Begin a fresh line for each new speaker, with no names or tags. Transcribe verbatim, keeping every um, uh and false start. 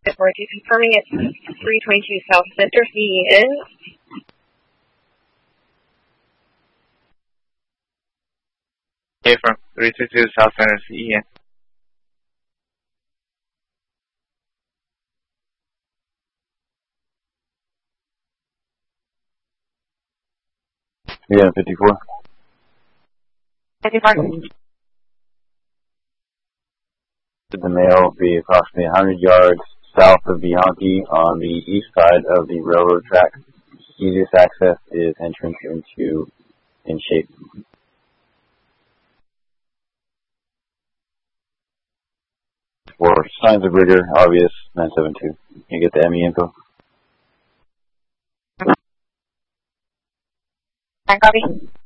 Authority confirming it's three twenty-two South Center, C in.
Okay, from three twenty-two South Center, C in.
Yeah, fifty-four.
fifty-four.
The mail will be approximately one hundred yards south of Bianchi on the east side of the railroad track. Easiest access is entrance into in shape. For signs of rigor, obvious, nine seven two. You get the M E info?
I copy.